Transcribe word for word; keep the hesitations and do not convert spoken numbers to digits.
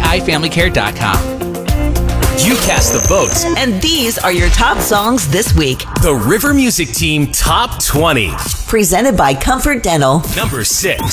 i family care dot com. You cast the votes, And these are your top songs this week. the River Music Team Top twenty. Presented by Comfort Dental. Number six.